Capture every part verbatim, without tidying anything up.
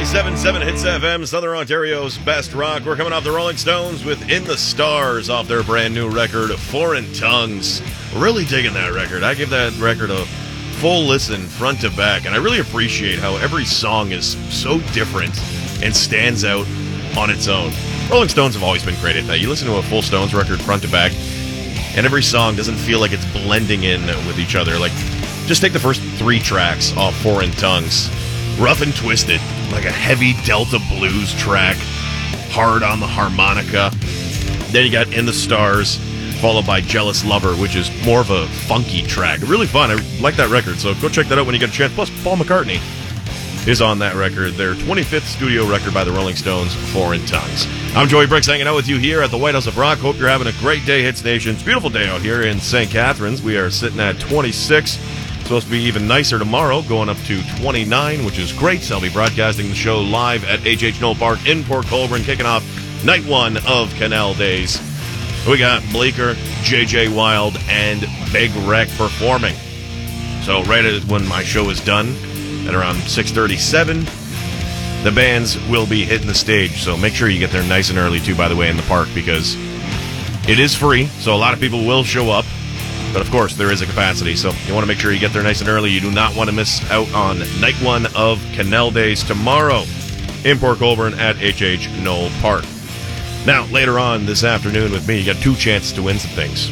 ninety-seven point seven Hits F M, Southern Ontario's best rock. We're coming off the Rolling Stones with In the Stars off their brand new record, Foreign Tongues. Really digging that record. I give that record a full listen front to back, and I really appreciate how every song is so different and stands out on its own. Rolling Stones have always been great at that. You listen to a full Stones record front to back, and every song doesn't feel like it's blending in with each other. Like, just take the first three tracks off Foreign Tongues. Rough and Twisted, like a heavy Delta blues track, hard on the harmonica. Then you got In the Stars, followed by Jealous Lover, which is more of a funky track. Really fun. I like that record, so go check that out when you get a chance. Plus, Paul McCartney is on that record, their twenty-fifth studio record by the Rolling Stones, Foreign Tongues. I'm Joey Bricks, hanging out with you here at the White House of Rock. Hope you're having a great day, Hits Nation. It's a beautiful day out here in Saint Catharines. We are sitting at twenty-six. Supposed to be even nicer tomorrow, going up to twenty-nine, which is great. So I'll be broadcasting the show live at H H Knoll Park in Port Colborne, kicking off night one of Canal Days. We got Bleecker, J J Wild, and Big Wreck performing. So right at when my show is done, at around six thirty-seven, the bands will be hitting the stage. So make sure you get there nice and early, too, by the way, in the park, because it is free, so a lot of people will show up. But, of course, there is a capacity, so you want to make sure you get there nice and early. You do not want to miss out on night one of Canal Days tomorrow in Port Colborne at H H Knoll Park. Now, later on this afternoon with me, you got two chances to win some things.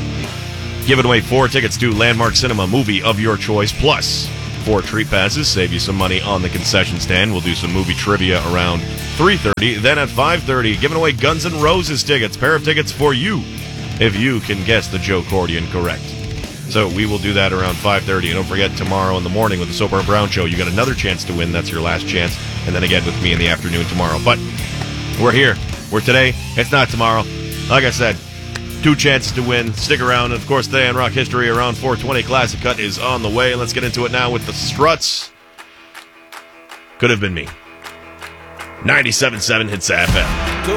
Giving away four tickets to Landmark Cinema, movie of your choice, plus four treat passes, save you some money on the concession stand. We'll do some movie trivia around three thirty. Then at five thirty, giving away Guns N' Roses tickets, pair of tickets for you, if you can guess the Joe Cordian correct. So we will do that around five thirty. And don't forget, tomorrow in the morning with the Soper and Brown Show, you got another chance to win. That's your last chance. And then again with me in the afternoon tomorrow. But we're here. We're today. It's not tomorrow. Like I said, two chances to win. Stick around. And of course, today in rock history, around four twenty, Classic Cut is on the way. Let's get into it now with the Struts. Could have been me. ninety-seven point seven Hits F M.